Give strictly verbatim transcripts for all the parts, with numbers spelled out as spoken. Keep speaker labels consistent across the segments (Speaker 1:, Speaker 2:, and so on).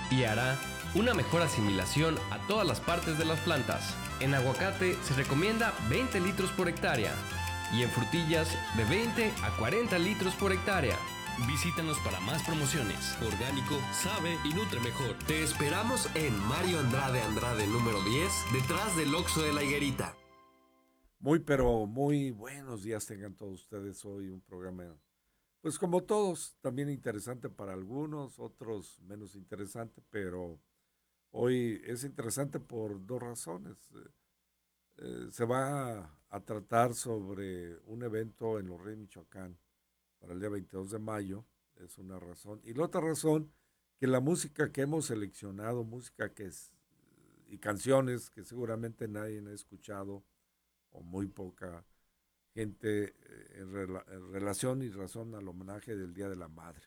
Speaker 1: y hará una mejor asimilación a todas las partes de las plantas. En aguacate se recomienda veinte litros por hectárea y en frutillas de veinte a cuarenta litros por hectárea.
Speaker 2: Visítanos para más promociones. Orgánico, sabe y nutre mejor.
Speaker 3: Te esperamos en Mario Andrade Andrade número diez, detrás del Oxxo de la Higuerita.
Speaker 4: Muy, pero muy buenos días tengan todos ustedes. Hoy un programa, pues como todos, también interesante para algunos, otros menos interesante, pero hoy es interesante por dos razones. Eh, se va a tratar sobre un evento en Los Reyes, Michoacán, para el día veintidós de mayo, es una razón. Y la otra razón, que la música que hemos seleccionado, música que es, y canciones que seguramente nadie ha escuchado, o muy poca gente, en, rela, en relación y razón al homenaje del Día de la Madre.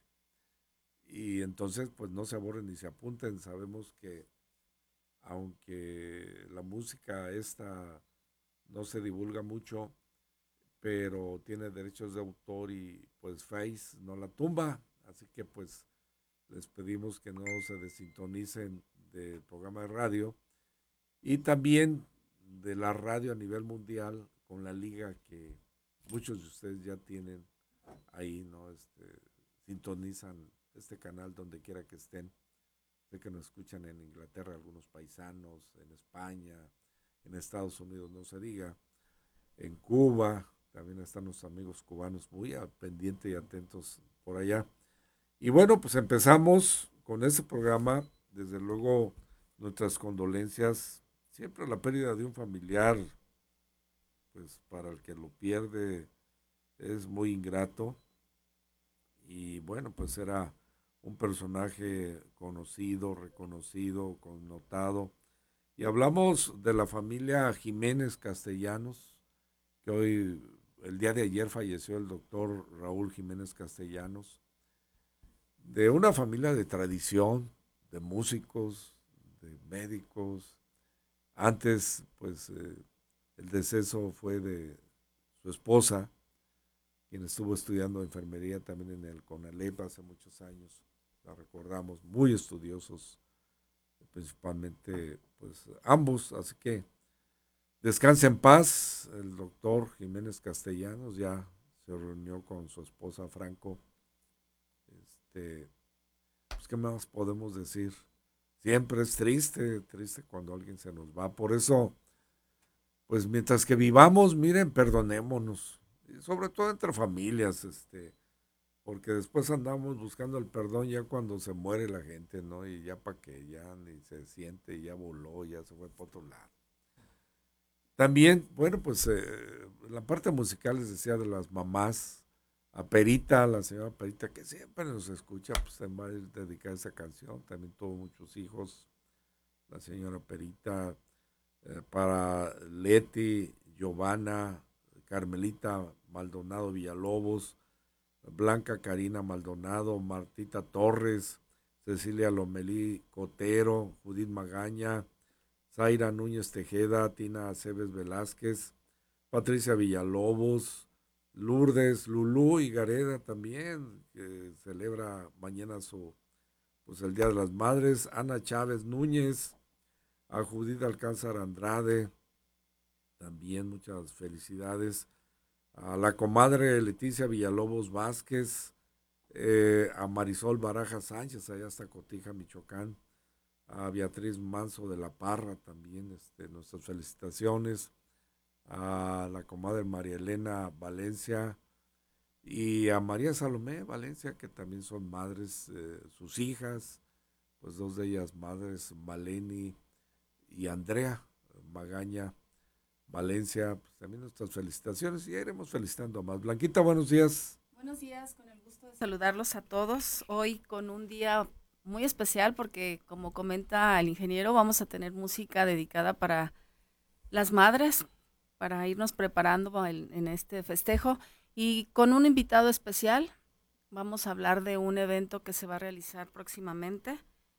Speaker 4: Y entonces, pues no se aburren ni se apunten. Sabemos que aunque la música esta no se divulga mucho, pero tiene derechos de autor y pues Face no la tumba, así que pues les pedimos que no se desintonicen del programa de radio y también de la radio a nivel mundial con la liga que muchos de ustedes ya tienen ahí, ¿no? Este, sintonizan este canal donde quiera que estén. Sé que nos escuchan en Inglaterra algunos paisanos, en España, en Estados Unidos no se diga, en Cuba, también están los amigos cubanos muy pendientes y atentos por allá. Y bueno, pues empezamos con este programa, desde luego nuestras condolencias, siempre la pérdida de un familiar, pues para el que lo pierde es muy ingrato, y bueno, pues era un personaje conocido, reconocido, connotado, y hablamos de la familia Jiménez Castellanos, que hoy, el día de ayer falleció el doctor Raúl Jiménez Castellanos, de una familia de tradición, de músicos, de médicos. Antes, pues, eh, el deceso fue de su esposa, quien estuvo estudiando enfermería también en el CONALEP hace muchos años. La recordamos, muy estudiosos, principalmente, pues, ambos, así que descanse en paz el doctor Jiménez Castellanos, ya se reunió con su esposa Franco. Este, pues, ¿qué más podemos decir? Siempre es triste, triste cuando alguien se nos va. Por eso, pues mientras que vivamos, miren, perdonémonos. Y sobre todo entre familias, este, porque después andamos buscando el perdón ya cuando se muere la gente, ¿no? Y ya para que ya ni se siente, ya voló, ya se fue para otro lado. También, bueno, pues eh, la parte musical les decía de las mamás, a Perita, la señora Perita, que siempre nos escucha, pues también va a dedicar esa canción, también tuvo muchos hijos, la señora Perita, eh, para Leti, Giovanna, Carmelita Maldonado Villalobos, Blanca Karina Maldonado, Martita Torres, Cecilia Lomelí Cotero, Judith Magaña, Zaira Núñez Tejeda, Tina Aceves Velázquez, Patricia Villalobos, Lourdes, Lulú y Gareda también, que celebra mañana su, pues el Día de las Madres, Ana Chávez Núñez, a Judith Alcázar Andrade, también muchas felicidades, a la comadre Leticia Villalobos Vázquez, eh, a Marisol Baraja Sánchez, allá hasta Cotija, Michoacán, a Beatriz Manso de la Parra también, este, nuestras felicitaciones, a la comadre María Elena Valencia y a María Salomé Valencia, que también son madres, eh, sus hijas, pues dos de ellas madres, Maleni y Andrea Magaña Valencia, pues también nuestras felicitaciones y iremos felicitando a más. Blanquita, buenos días.
Speaker 5: Buenos días, con el gusto de saludarlos a todos, hoy con un día muy especial porque, como comenta el ingeniero, vamos a tener música dedicada para las madres, para irnos preparando en, en este festejo, y con un invitado especial. Vamos a hablar de un evento que se va a realizar próximamente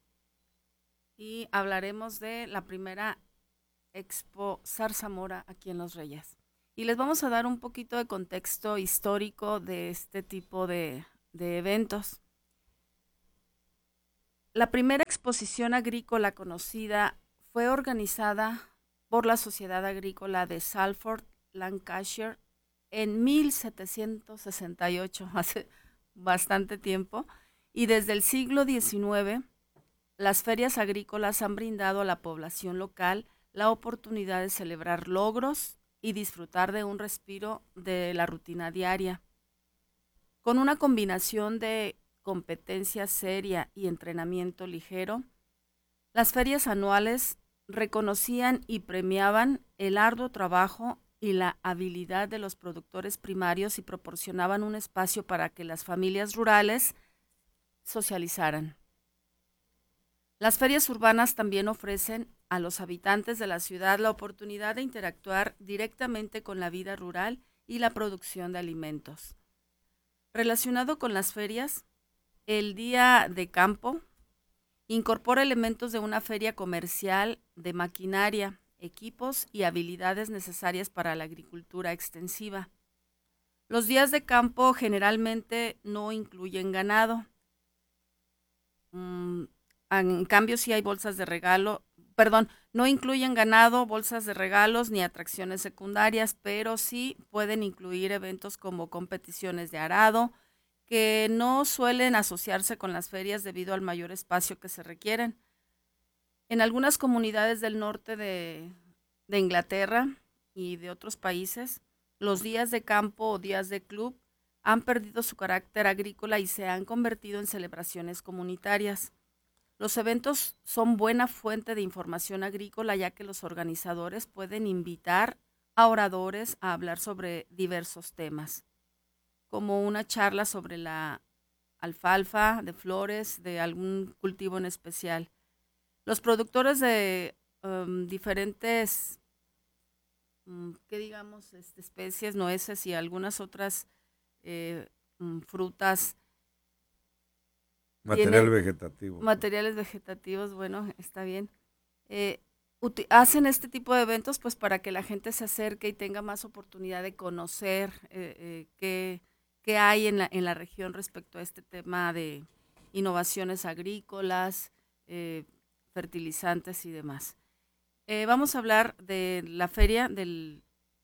Speaker 5: y hablaremos de la primera Expo Zarzamora aquí en Los Reyes. Y les vamos a dar un poquito de contexto histórico de este tipo de, de eventos. La primera Expo exposición agrícola conocida fue organizada por la Sociedad Agrícola de Salford, Lancashire, en mil setecientos sesenta y ocho, hace bastante tiempo, y desde el siglo diecinueve, las ferias agrícolas han brindado a la población local la oportunidad de celebrar logros y disfrutar de un respiro de la rutina diaria. Con una combinación de competencia seria y entrenamiento ligero, las ferias anuales reconocían y premiaban el arduo trabajo y la habilidad de los productores primarios y proporcionaban un espacio para que las familias rurales socializaran. Las ferias urbanas también ofrecen a los habitantes de la ciudad la oportunidad de interactuar directamente con la vida rural y la producción de alimentos. Relacionado con las ferias, el Día de Campo incorpora elementos de una feria comercial de maquinaria, equipos y habilidades necesarias para la agricultura extensiva. Los días de campo generalmente no incluyen ganado. Mm, en cambio, sí hay bolsas de regalo, perdón, no incluyen ganado, bolsas de regalos ni atracciones secundarias, pero sí pueden incluir eventos como competiciones de arado, que no suelen asociarse con las ferias debido al mayor espacio que se requieren. En algunas comunidades del norte de, de Inglaterra y de otros países, los días de campo o días de club han perdido su carácter agrícola y se han convertido en celebraciones comunitarias. Los eventos son buena fuente de información agrícola, ya que los organizadores pueden invitar a oradores a hablar sobre diversos temas, como una charla sobre la alfalfa, de flores, de algún cultivo en especial. Los productores de um, diferentes, um, ¿qué digamos?, este, especies, nueces y algunas otras eh, um, frutas.
Speaker 4: Material vegetativo.
Speaker 5: Materiales vegetativos, bueno, está bien. Eh, uti- hacen este tipo de eventos pues para que la gente se acerque y tenga más oportunidad de conocer eh, eh, qué, qué hay en la, en la región respecto a este tema de innovaciones agrícolas, eh, fertilizantes y demás. Eh, vamos a hablar de la feria del,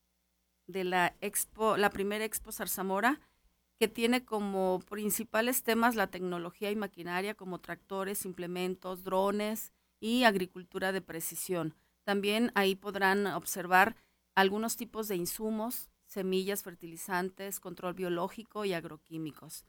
Speaker 5: de la expo, la primera Expo Zarzamora, que tiene como principales temas la tecnología y maquinaria como tractores, implementos, drones y agricultura de precisión. También ahí podrán observar algunos tipos de insumos, semillas, fertilizantes, control biológico y agroquímicos,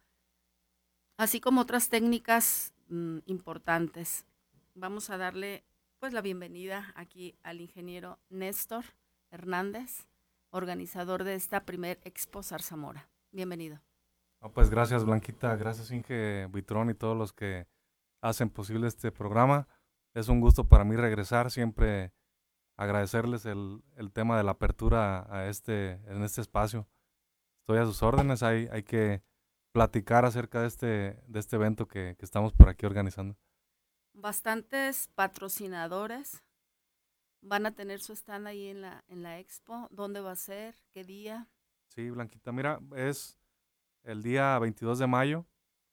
Speaker 5: así como otras técnicas mmm, importantes. Vamos a darle pues la bienvenida aquí al ingeniero Néstor Hernández, organizador de esta primer Expo Zarzamora. Bienvenido.
Speaker 6: No, pues gracias Blanquita, gracias Inge Buitrón y todos los que hacen posible este programa. Es un gusto para mí regresar, siempre agradecerles el, el tema de la apertura a este, en este espacio. Estoy a sus órdenes, hay, hay que platicar acerca de este, de este evento que, que estamos por aquí organizando.
Speaker 5: Bastantes patrocinadores van a tener su stand ahí en la, en la expo. ¿Dónde va a ser? ¿Qué día?
Speaker 6: Sí, Blanquita, mira, es el día veintidós de mayo.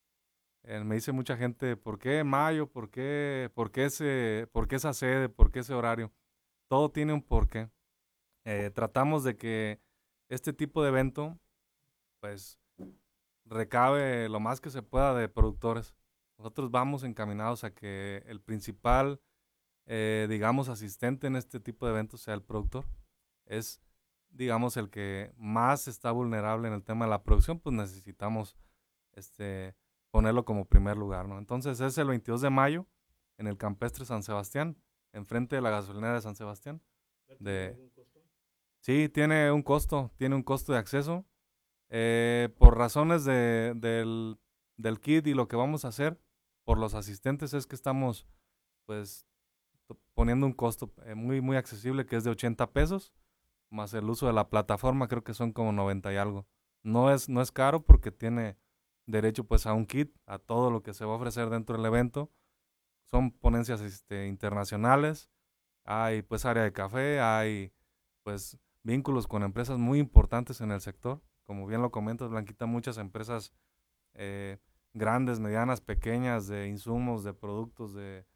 Speaker 6: Eh, me dice mucha gente, ¿por qué mayo? ¿Por qué, por qué, ese, por qué esa sede? ¿Por qué ese horario? Todo tiene un porqué. Eh, tratamos de que este tipo de evento, pues, recabe lo más que se pueda de productores. Nosotros vamos encaminados a que el principal, eh, digamos, asistente en este tipo de eventos sea el productor. Es, digamos, el que más está vulnerable en el tema de la producción, pues necesitamos este, ponerlo como primer lugar, ¿no? Entonces es el veintidós de mayo en el Campestre San Sebastián, enfrente de la gasolinera de San Sebastián. De, ¿Tiene un costo? Sí, tiene un costo, tiene un costo de acceso. Eh, por razones de, del, del kit y lo que vamos a hacer, por los asistentes es que estamos pues poniendo un costo eh, muy, muy accesible, que es de ochenta pesos, más el uso de la plataforma, creo que son como noventa y algo. No es, no es caro porque tiene derecho pues a un kit, a todo lo que se va a ofrecer dentro del evento. Son ponencias este, internacionales, hay pues área de café, hay pues vínculos con empresas muy importantes en el sector. Como bien lo comentas, Blanquita, muchas empresas eh, grandes, medianas, pequeñas, de insumos, de productos, de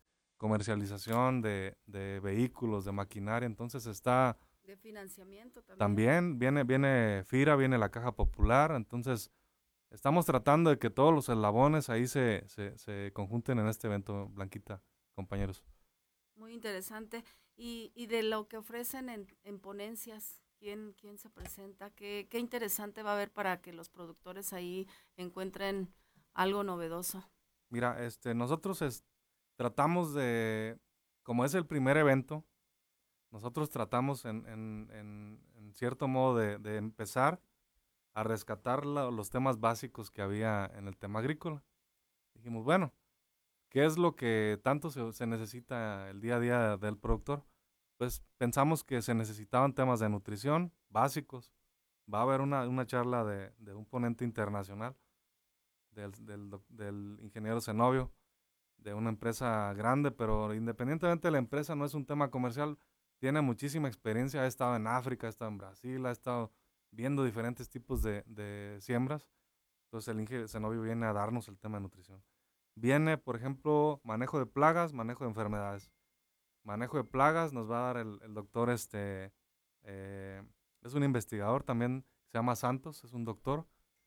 Speaker 6: comercialización de, de vehículos, de maquinaria, entonces está...
Speaker 5: De financiamiento también.
Speaker 6: También viene, viene FIRA, viene la Caja Popular, entonces estamos tratando de que todos los eslabones ahí se, se, se conjunten en este evento, Blanquita, compañeros.
Speaker 5: Muy interesante. Y, y de lo que ofrecen en, en ponencias, ¿quién, quién se presenta? ¿Qué, qué interesante va a haber para que los productores ahí encuentren algo novedoso?
Speaker 6: Mira, este, nosotros es, tratamos de, como es el primer evento, nosotros tratamos en, en, en, en cierto modo de, de empezar a rescatar la, los temas básicos que había en el tema agrícola. Dijimos, bueno, ¿qué es lo que tanto se, se necesita el día a día del productor? Pues pensamos que se necesitaban temas de nutrición básicos. Va a haber una, una charla de, de un ponente internacional, del, del, del ingeniero Zenobio, de una empresa grande, pero independientemente de la empresa, no es un tema comercial, tiene muchísima experiencia, ha estado en África, ha estado en Brasil, ha estado viendo diferentes tipos de, de siembras. Entonces el ingeniero Zenobio viene a darnos el tema de nutrición. Viene, por ejemplo, manejo de plagas, manejo de enfermedades. Manejo de plagas nos va a dar el, el doctor, este, eh, es un investigador también, se llama Santos, es un doctor.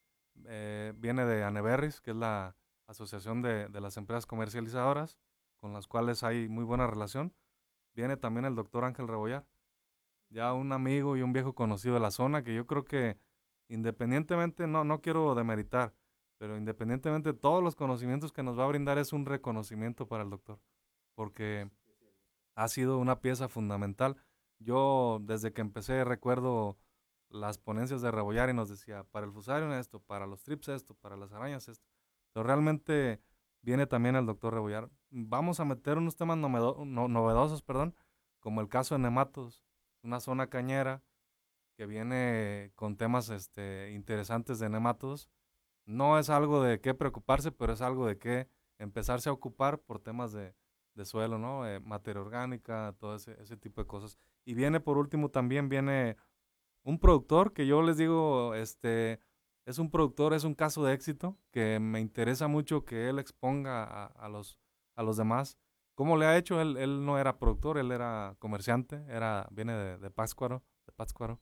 Speaker 6: Eh, viene de Aneberris, que es la asociación de, de las empresas comercializadoras, con las cuales hay muy buena relación. Viene también el doctor Ángel Rebollar, ya un amigo y un viejo conocido de la zona, que yo creo que independientemente, no, no quiero demeritar, pero independientemente de todos los conocimientos que nos va a brindar, es un reconocimiento para el doctor, porque ha sido una pieza fundamental. Yo desde que empecé recuerdo las ponencias de Rebollar y nos decía, para el fusario esto, para los trips esto, para las arañas esto. Pero realmente viene también el doctor Rebollar. Vamos a meter unos temas novedo- no, novedosos, perdón, como el caso de nematos, una zona cañera que viene con temas este, interesantes de nematodos. No es algo de qué preocuparse, pero es algo de qué empezarse a ocupar por temas de, de suelo, ¿no? Eh, materia orgánica, todo ese, ese tipo de cosas. Y viene por último también viene un productor que yo les digo, este, es un productor, es un caso de éxito, que me interesa mucho que él exponga a, a los, a los demás. ¿Cómo le ha hecho? Él, él no era productor, él era comerciante, era, viene de, de Pátzcuaro, de Pátzcuaro.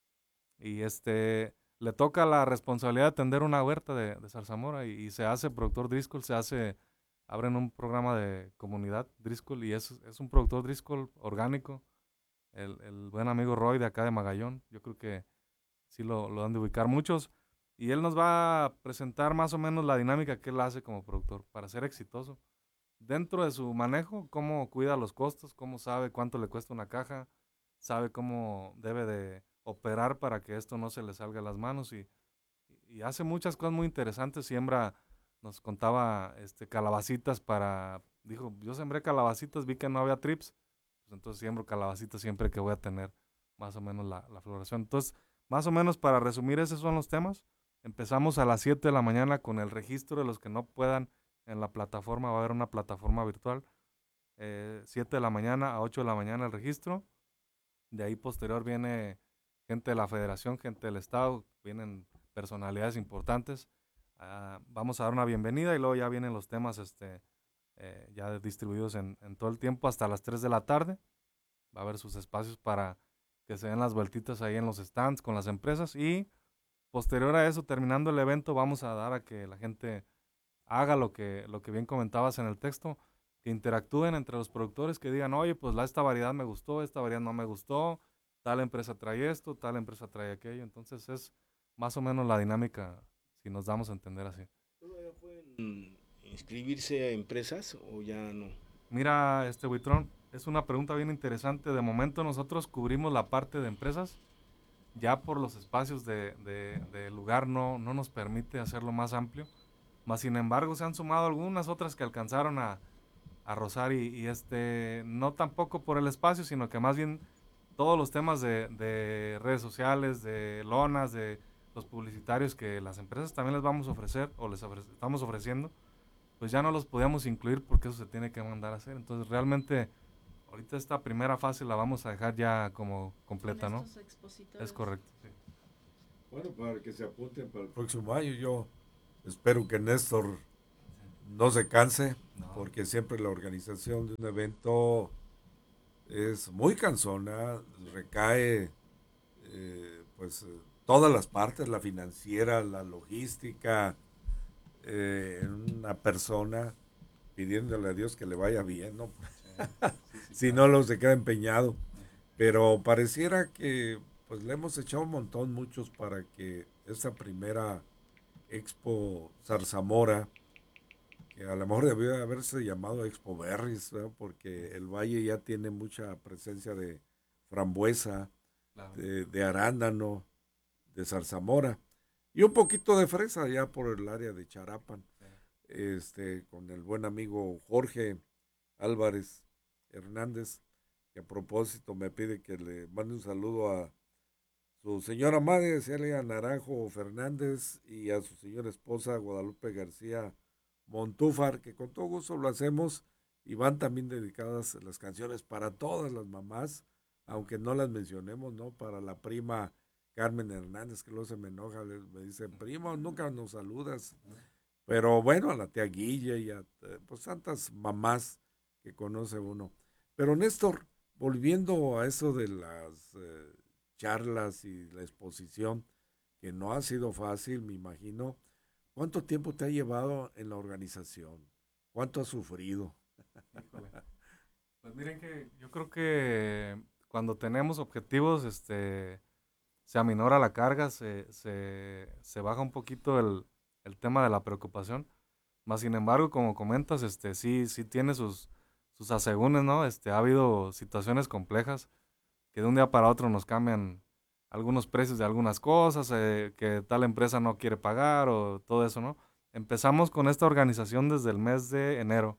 Speaker 6: Y este, le toca la responsabilidad de atender una huerta de, de zarzamora y, y se hace productor Driscoll, se hace, abren un programa de comunidad Driscoll y es, es un productor Driscoll orgánico. El, el buen amigo Roy de acá de Magallón, yo creo que sí lo, lo han de ubicar muchos. Y él nos va a presentar más o menos la dinámica que él hace como productor para ser exitoso. Dentro de su manejo, cómo cuida los costos, cómo sabe cuánto le cuesta una caja, sabe cómo debe de operar para que esto no se le salga a las manos y, y hace muchas cosas muy interesantes. Siembra, nos contaba este, calabacitas para, dijo, yo sembré calabacitas, vi que no había trips, pues entonces siembro calabacitas siempre que voy a tener más o menos la, la floración. Entonces, más o menos para resumir, esos son los temas. Empezamos a las siete de la mañana con el registro de los que no puedan en la plataforma, va a haber una plataforma virtual, eh, siete de la mañana a ocho de la mañana el registro. De ahí posterior viene gente de la federación, gente del estado, vienen personalidades importantes. Uh, vamos a dar una bienvenida y luego ya vienen los temas este, eh, ya distribuidos en, en todo el tiempo hasta las tres de la tarde. Va a haber sus espacios para que se den las vueltitas ahí en los stands con las empresas y posterior a eso, terminando el evento, vamos a dar a que la gente haga lo que, lo que bien comentabas en el texto, que interactúen entre los productores, que digan, oye, pues la, esta variedad me gustó, esta variedad no me gustó, tal empresa trae esto, tal empresa trae aquello. Entonces es más o menos la dinámica, si nos damos a entender así.
Speaker 7: ¿Todavía pueden inscribirse a empresas o ya no?
Speaker 6: Mira, este Huitrón, es una pregunta bien interesante. De momento nosotros cubrimos la parte de empresas, ya por los espacios de, de, de lugar no, no nos permite hacerlo más amplio, más sin embargo se han sumado algunas otras que alcanzaron a, a rozar y, y este, no tampoco por el espacio, sino que más bien todos los temas de, de redes sociales, de lonas, de los publicitarios que las empresas también les vamos a ofrecer o les ofre- estamos ofreciendo, pues ya no los podíamos incluir porque eso se tiene que mandar a hacer. Entonces realmente ahorita esta primera fase la vamos a dejar ya como completa, ¿no? Es correcto, sí.
Speaker 4: Bueno, para que se apunten para el próximo año, yo espero que Néstor no se canse,
Speaker 6: No.
Speaker 4: porque siempre la organización de un evento es muy cansona, recae eh, pues eh, todas las partes, la financiera, la logística, eh, en una persona pidiéndole a Dios que le vaya bien, ¿no? Si no, lo se queda empeñado. Pero pareciera que pues le hemos echado un montón muchos para que esta primera Expo Zarzamora, que a lo mejor debió de haberse llamado Expo Berries, ¿verdad? Porque el valle ya tiene mucha presencia de frambuesa,
Speaker 6: Claro.
Speaker 4: de, de arándano, de zarzamora y un poquito de fresa ya por el área de Charapan, este, con el buen amigo Jorge Álvarez Hernández, que a propósito me pide que le mande un saludo a su señora madre, Celia Naranjo Fernández, y a su señora esposa Guadalupe García Montúfar, que con todo gusto lo hacemos, y van también dedicadas las canciones para todas las mamás, aunque no las mencionemos, ¿no? Para la prima Carmen Hernández, que luego se me enoja, me dice, primo, nunca nos saludas. Pero bueno, a la tía Guilla y a pues tantas mamás que conoce uno. Pero Néstor, volviendo a eso de las eh, charlas y la exposición, que no ha sido fácil, me imagino, ¿cuánto tiempo te ha llevado en la organización? ¿Cuánto has sufrido?
Speaker 6: Híjole. Pues miren que yo creo que cuando tenemos objetivos, este, se aminora la carga, se, se, se baja un poquito el, el tema de la preocupación. Más sin embargo, como comentas, este, sí, sí tiene sus, sus asegúnes, ¿no? Este, ha habido situaciones complejas que de un día para otro nos cambian algunos precios de algunas cosas, eh, que tal empresa no quiere pagar o todo eso, ¿no? Empezamos con esta organización desde el mes de enero.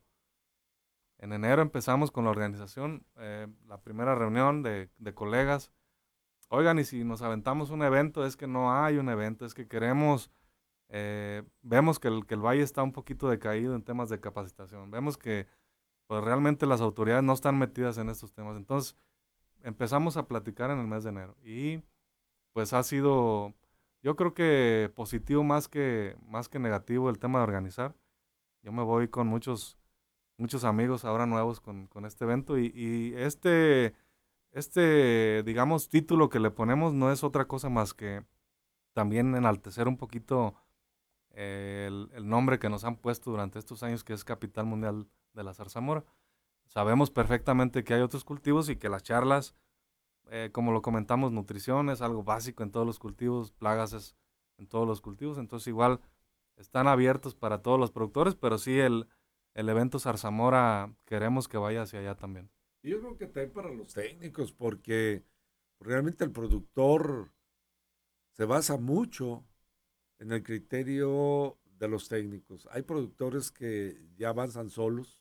Speaker 6: En enero empezamos con la organización, eh, la primera reunión de, de colegas. Oigan, y si nos aventamos un evento, es que no hay un evento, es que queremos, eh, vemos que el, que el Valle está un poquito decaído en temas de capacitación. Vemos que pues, realmente las autoridades no están metidas en estos temas. Entonces empezamos a platicar en el mes de enero y pues ha sido, yo creo que positivo más que, más que negativo el tema de organizar. Yo me voy con muchos muchos amigos ahora nuevos con, con este evento y, y este, este, digamos, título que le ponemos no es otra cosa más que también enaltecer un poquito eh, el, el nombre que nos han puesto durante estos años, que es Capital Mundial de la Zarzamora. Sabemos perfectamente que hay otros cultivos y que las charlas, eh, como lo comentamos, nutrición es algo básico en todos los cultivos, plagas es en todos los cultivos, entonces igual están abiertos para todos los productores, pero sí el el evento Zarzamora queremos que vaya hacia allá también.
Speaker 4: Y yo creo que también para los técnicos, porque realmente el productor se basa mucho en el criterio de los técnicos. Hay productores que ya avanzan solos,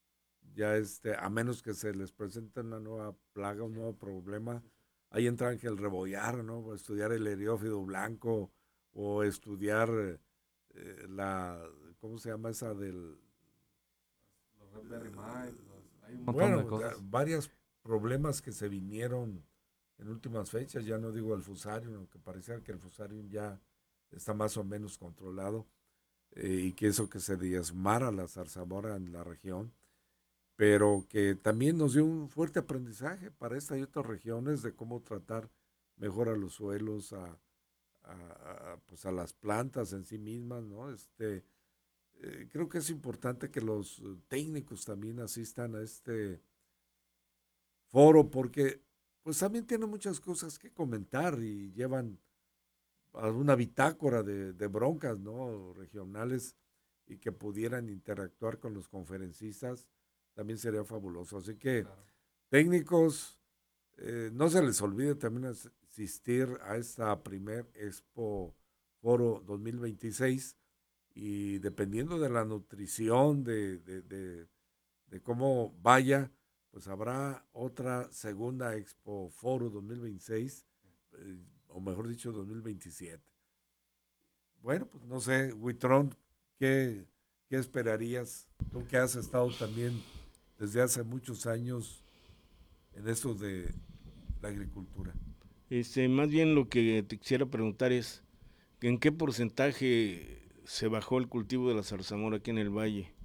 Speaker 4: ya este, a menos que se les presente una nueva plaga, un nuevo problema, ahí entra Ángel Rebollar, ¿no? O estudiar el eriófido blanco o estudiar eh, la, ¿cómo se llama esa del...
Speaker 6: Hay un montón
Speaker 4: bueno,
Speaker 6: de cosas.
Speaker 4: Varios problemas que se vinieron en últimas fechas, ya no digo el fusarium, aunque parecía que el fusarium ya está más o menos controlado, eh, y que eso que se diezmara la zarzamora en la región, pero que también nos dio un fuerte aprendizaje para esta y otras regiones de cómo tratar mejor a los suelos, a, a, a, pues a las plantas en sí mismas, ¿no? Este, eh, creo que es importante que los técnicos también asistan a este foro porque pues también tienen muchas cosas que comentar y llevan alguna bitácora de, de broncas, ¿no? Regionales y que pudieran interactuar con los conferencistas, también sería fabuloso. Así que claro. Técnicos, eh, no se les olvide también asistir a esta primer Expo Foro dos mil veintiséis y dependiendo de la nutrición, de, de, de, de cómo vaya, pues habrá otra segunda Expo Foro dos mil veintiséis, eh, o mejor dicho, dos mil veintisiete. Bueno, pues no sé, Huitrón, ¿qué, qué esperarías? Tú que has estado también desde hace muchos años en esto de la agricultura.
Speaker 7: Este, más bien lo que te quisiera preguntar es, ¿en qué porcentaje se bajó el cultivo de la zarzamora aquí en el valle?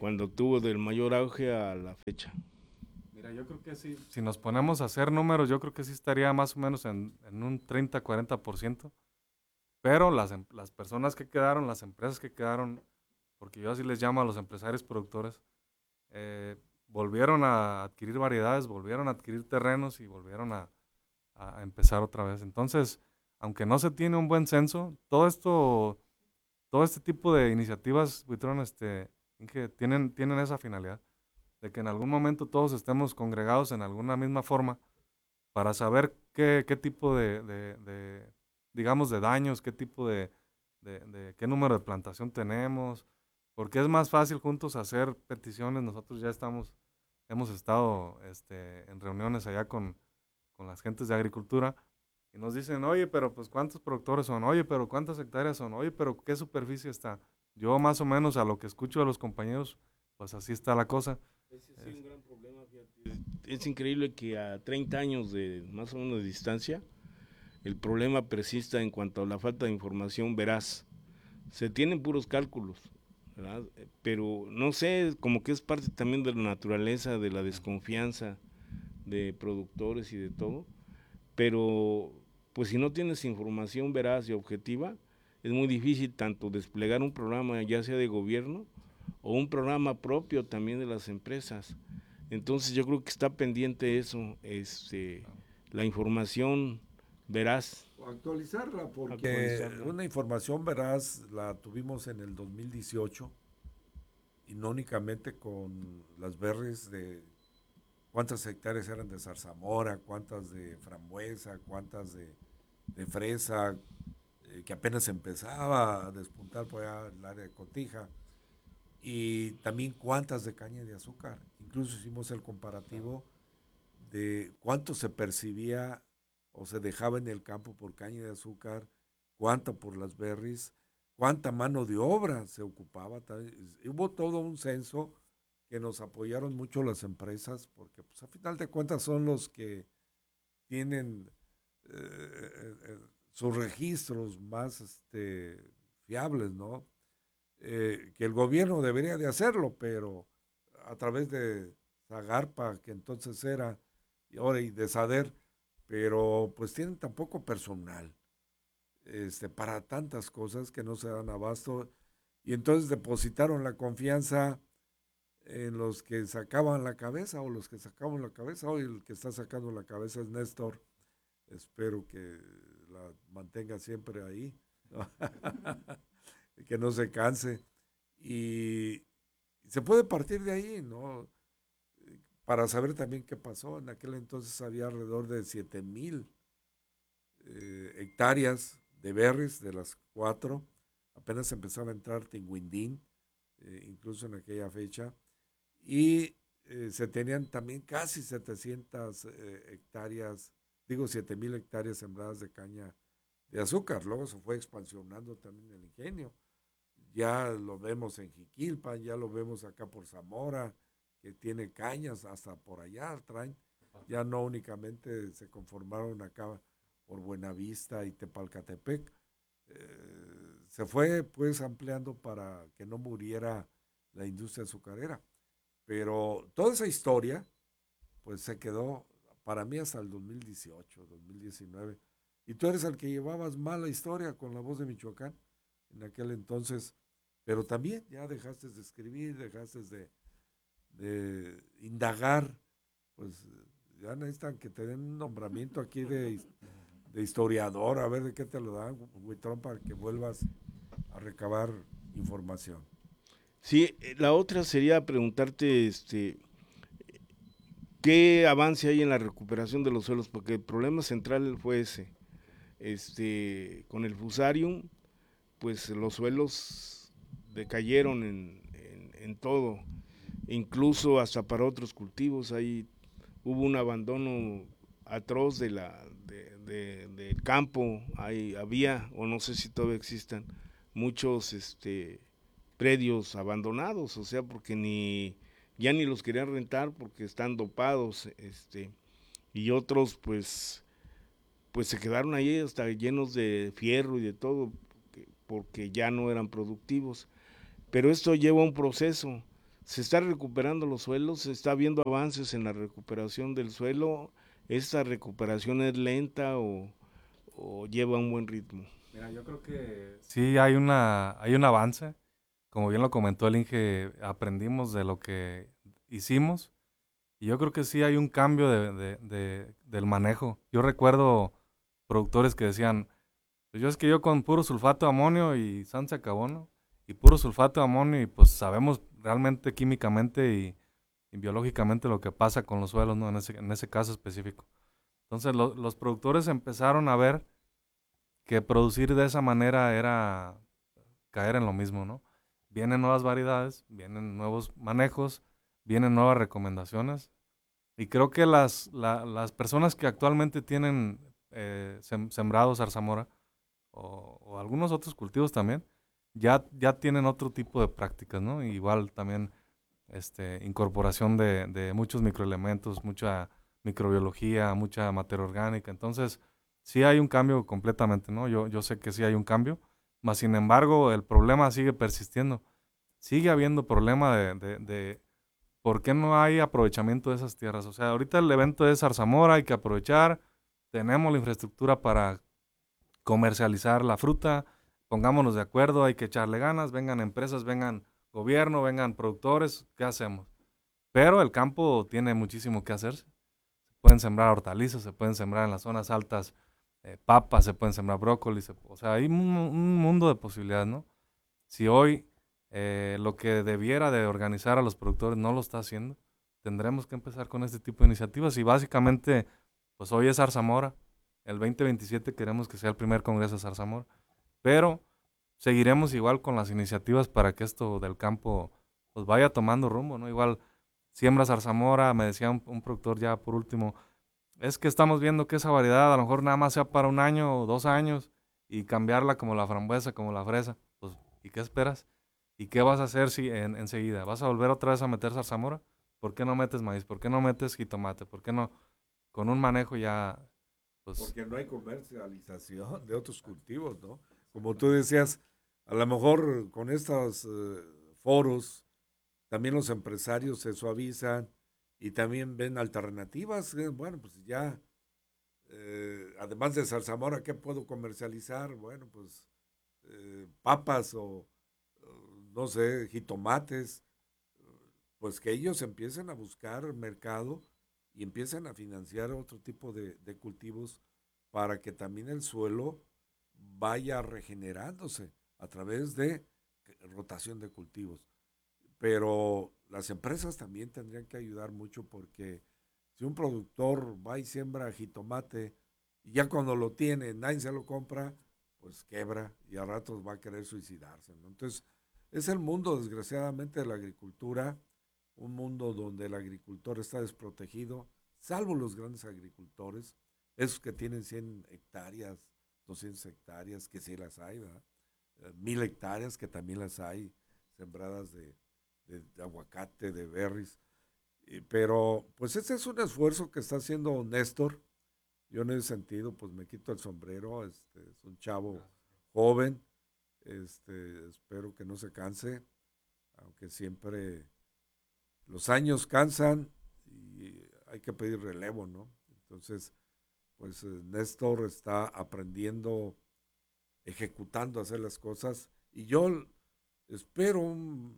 Speaker 7: cuando tuvo del mayor auge a la fecha.
Speaker 6: Mira, yo creo que sí. Si nos ponemos a hacer números, yo creo que sí estaría más o menos en, en un treinta a cuarenta por ciento. Pero las, em- las personas que quedaron, las empresas que quedaron, porque yo así les llamo a los empresarios productores, eh, volvieron a adquirir variedades, volvieron a adquirir terrenos y volvieron a, a empezar otra vez. Entonces, aunque no se tiene un buen censo, todo esto, todo este tipo de iniciativas, Buitrón, este, que tienen, tienen esa finalidad, de que en algún momento todos estemos congregados en alguna misma forma para saber qué, qué tipo de, de, de, digamos, de daños, qué tipo de, de, de, qué número de plantación tenemos, porque es más fácil juntos hacer peticiones. Nosotros ya estamos, hemos estado este, en reuniones allá con, con las gentes de agricultura y nos dicen, oye, pero pues ¿cuántos productores son? Oye, pero ¿cuántas hectáreas son? Oye, pero ¿qué superficie está? Yo más o menos a lo que escucho de los compañeros, pues así está la cosa.
Speaker 7: Ese sí es un gran problema, fíjate. Es increíble que a treinta años de más o menos de distancia, el problema persista en cuanto a la falta de información veraz. Se tienen puros cálculos, ¿verdad? Pero no sé, como que es parte también de la naturaleza, de la desconfianza de productores y de todo, pero pues si no tienes información veraz y objetiva, es muy difícil tanto desplegar un programa ya sea de gobierno o un programa propio también de las empresas. Entonces yo creo que está pendiente eso, este, la información veraz.
Speaker 4: O actualizarla, porque
Speaker 7: Actualizarla.
Speaker 4: una información veraz la tuvimos en el dos mil dieciocho y no únicamente con las berries de cuántas hectáreas eran de zarzamora, cuántas de frambuesa, cuántas de, de fresa, eh, que apenas empezaba a despuntar por allá el área de Cotija, y también cuántas de caña de azúcar. Incluso hicimos el comparativo de cuánto se percibía o se dejaba en el campo por caña de azúcar, cuánto por las berries, cuánta mano de obra se ocupaba. Hubo todo un censo que nos apoyaron mucho las empresas, porque pues a final de cuentas son los que tienen eh, eh, sus registros más este, fiables, ¿no? Eh, que el gobierno debería de hacerlo, pero a través de Zagarpa, que entonces era, y ahora y de Sader, pero pues tienen tan poco personal este, para tantas cosas que no se dan abasto, y entonces depositaron la confianza en los que sacaban la cabeza o los que sacaban la cabeza. Hoy el que está sacando la cabeza es Néstor, espero que la mantenga siempre ahí, ¿no? Que no se canse, y se puede partir de ahí, ¿no? Para saber también qué pasó. En aquel entonces había alrededor de siete mil eh, hectáreas de berries, de las cuatro, apenas empezaba a entrar Tinguindín, eh, incluso en aquella fecha, y eh, se tenían también casi setecientas eh, hectáreas, digo siete mil hectáreas sembradas de caña de azúcar. Luego se fue expansionando también el ingenio. Ya lo vemos en Jiquilpan, ya lo vemos acá por Zamora, que tiene cañas, hasta por allá traen. Ya no únicamente se conformaron acá por Buenavista y Tepalcatepec. Eh, se fue pues ampliando para que no muriera la industria azucarera. Pero toda esa historia pues se quedó para mí hasta el dos mil dieciocho, dos mil diecinueve. Y tú eres el que llevabas mala historia con La Voz de Michoacán en aquel entonces, pero también ya dejaste de escribir, dejaste de, de indagar, pues ya necesitan que te den un nombramiento aquí de, de historiador, a ver de qué te lo dan, Buitrón, para que vuelvas a recabar información.
Speaker 7: Sí, la otra sería preguntarte, este, ¿qué avance hay en la recuperación de los suelos? Porque el problema central fue ese. Este, con el fusarium, pues los suelos decayeron en, en, en todo, incluso hasta para otros cultivos. Ahí hubo un abandono atroz de la, de, de, del campo. Ahí había, o no sé si todavía existan, muchos este, predios abandonados, o sea, porque ni ya ni los querían rentar porque están dopados, este, y otros pues pues se quedaron ahí hasta llenos de fierro y de todo, porque ya no eran productivos. Pero esto lleva un proceso, se está recuperando los suelos, se está viendo avances en la recuperación del suelo. ¿Esta recuperación es lenta o, o lleva un buen ritmo?
Speaker 6: Mira, yo creo que sí hay una hay un avance. Como bien lo comentó el Inge, aprendimos de lo que hicimos y yo creo que sí hay un cambio de, de, de, del manejo. Yo recuerdo productores que decían, pues yo es que yo con puro sulfato de amonio y san se acabó, ¿no? Y puro sulfato de amonio y pues sabemos realmente químicamente y, y biológicamente lo que pasa con los suelos, ¿no? En ese, en ese caso específico. Entonces lo, los productores empezaron a ver que producir de esa manera era caer en lo mismo, ¿no? Vienen nuevas variedades, vienen nuevos manejos, vienen nuevas recomendaciones y creo que las, la, las personas que actualmente tienen eh, sem, sembrados zarzamora o, o algunos otros cultivos también, ya, ya tienen otro tipo de prácticas, ¿no? Igual también este, incorporación de, de muchos microelementos, mucha microbiología, mucha materia orgánica, entonces sí hay un cambio completamente, ¿no? Yo, yo sé que sí hay un cambio, mas sin embargo el problema sigue persistiendo. Sigue habiendo problema de, de, de por qué no hay aprovechamiento de esas tierras. O sea, ahorita el evento de zarzamora, hay que aprovechar, tenemos la infraestructura para comercializar la fruta, pongámonos de acuerdo, hay que echarle ganas, vengan empresas, vengan gobierno, vengan productores, ¿qué hacemos? Pero el campo tiene muchísimo que hacerse. Se pueden sembrar hortalizas, se pueden sembrar en las zonas altas eh, papas, se pueden sembrar brócolis, se, o sea, hay un, un mundo de posibilidades, ¿no? Si hoy eh, lo que debiera de organizar a los productores no lo está haciendo, tendremos que empezar con este tipo de iniciativas y básicamente, pues hoy es zarzamora, el veinte veintisiete queremos que sea el primer congreso de zarzamora, pero seguiremos igual con las iniciativas para que esto del campo pues vaya tomando rumbo, ¿no? Igual siembra zarzamora, me decía un, un productor ya por último, es que estamos viendo que esa variedad a lo mejor nada más sea para un año o dos años y cambiarla como la frambuesa, como la fresa, pues ¿y qué esperas? ¿Y qué vas a hacer si en, enseguida? ¿Vas a volver otra vez a meter zarzamora? ¿Por qué no metes maíz? ¿Por qué no metes jitomate? ¿Por qué no? Con un manejo ya, pues...
Speaker 4: Porque no hay comercialización de otros cultivos, ¿no? Como tú decías, a lo mejor con estos eh, foros también los empresarios se suavizan y también ven alternativas. eh, Bueno, pues ya, eh, además de zarzamora, ¿qué puedo comercializar? Bueno, pues eh, papas o, o, no sé, jitomates, pues que ellos empiecen a buscar mercado y empiecen a financiar otro tipo de, de cultivos para que también el suelo vaya regenerándose a través de rotación de cultivos. Pero las empresas también tendrían que ayudar mucho porque si un productor va y siembra jitomate y ya cuando lo tiene nadie se lo compra, pues quebra y a ratos va a querer suicidarse, ¿no? Entonces, es el mundo, desgraciadamente, de la agricultura, un mundo donde el agricultor está desprotegido, salvo los grandes agricultores, esos que tienen cien hectáreas, doscientas hectáreas, que sí las hay, ¿verdad? Eh, mil hectáreas, que también las hay, sembradas de, de, de aguacate, de berries. Y, pero, pues ese es un esfuerzo que está haciendo Néstor. Yo en ese sentido, pues me quito el sombrero, este, es un chavo joven, este, espero que no se canse, aunque siempre los años cansan y hay que pedir relevo, ¿no? Entonces, pues eh, Néstor está aprendiendo, ejecutando hacer las cosas y yo espero un,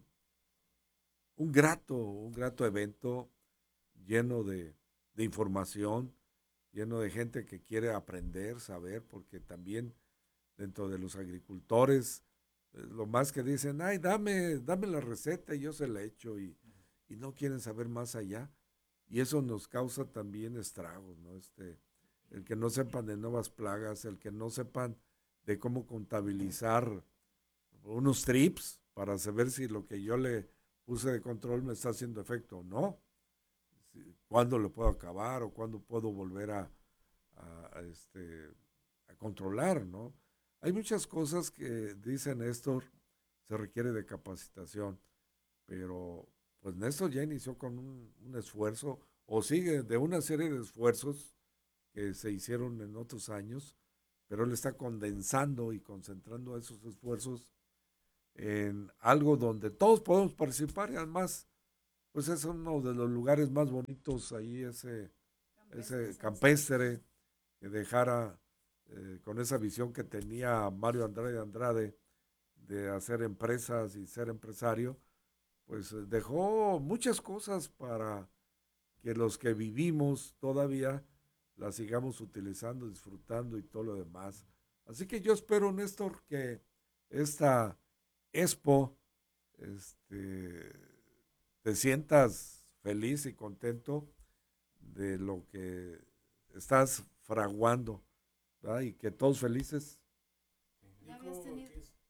Speaker 4: un grato, un grato evento lleno de, de información, lleno de gente que quiere aprender, saber, porque también dentro de los agricultores, eh, lo más que dicen, ay, dame, dame la receta y yo se la echo y, y no quieren saber más allá. Y eso nos causa también estragos, ¿no? Este, el que no sepan de nuevas plagas, el que no sepan de cómo contabilizar unos trips para saber si lo que yo le puse de control me está haciendo efecto o no. Si, cuándo lo puedo acabar o cuándo puedo volver a, a, a, este, a controlar, ¿no? Hay muchas cosas que, dice Néstor, se requiere de capacitación, pero pues Néstor ya inició con un, un esfuerzo, o sigue de una serie de esfuerzos que se hicieron en otros años, pero él está condensando y concentrando esos esfuerzos en algo donde todos podemos participar y además pues es uno de los lugares más bonitos ahí, ese, ese campestre, que dejara eh, con esa visión que tenía Mario Andrade Andrade de hacer empresas y ser empresario, pues eh, dejó muchas cosas para que los que vivimos todavía las sigamos utilizando, disfrutando y todo lo demás. Así que yo espero, Néstor, que esta expo este, te sientas feliz y contento de lo que estás fraguando, ¿verdad? Y que todos felices.
Speaker 5: ¿Ya habías tenido,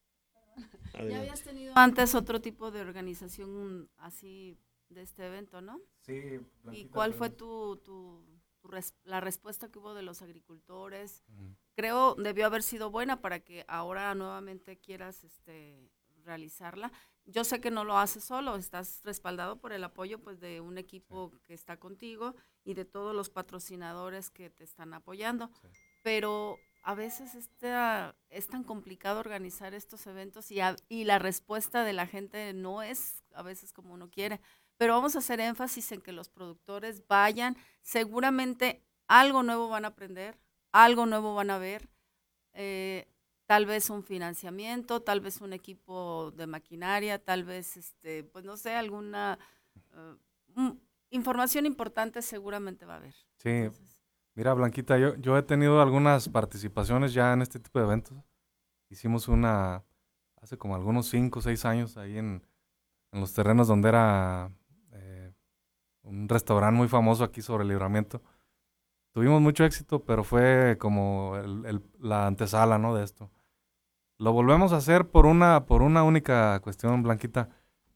Speaker 5: ¿Ya habías tenido antes otro tipo de organización así de este evento, no?
Speaker 6: Sí.
Speaker 5: ¿Y cuál fue tu, tu, tu res, la respuesta que hubo de los agricultores? Uh-huh. Creo debió haber sido buena para que ahora nuevamente quieras este, realizarla. Yo sé que no lo haces solo, estás respaldado por el apoyo pues de un equipo sí. que está contigo y de todos los patrocinadores que te están apoyando, sí. pero a veces este, es tan complicado organizar estos eventos y, a, y la respuesta de la gente no es a veces como uno quiere, pero vamos a hacer énfasis en que los productores vayan, seguramente algo nuevo van a aprender, algo nuevo van a ver, eh, tal vez un financiamiento, tal vez un equipo de maquinaria, tal vez, este, pues no sé, alguna uh, información importante seguramente va a haber.
Speaker 6: Sí, entonces, mira Blanquita, yo, yo he tenido algunas participaciones ya en este tipo de eventos. Hicimos una hace como algunos cinco o seis años ahí en, en los terrenos donde era eh, un restaurante muy famoso aquí sobre el Libramiento. Tuvimos mucho éxito, pero fue como el, el, la antesala, ¿no?, de esto. Lo volvemos a hacer por una, por una única cuestión, Blanquita.